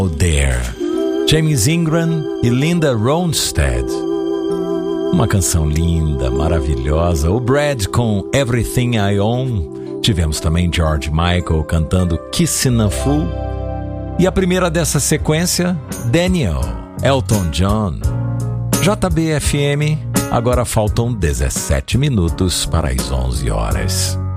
There, James Ingram e Linda Ronstadt. Uma canção linda, maravilhosa. O Brad com Everything I Own. Tivemos também George Michael cantando Kissin' a Fool. E a primeira dessa sequência, Daniel, Elton John. JBFM, agora faltam 17 minutos para as 11 horas.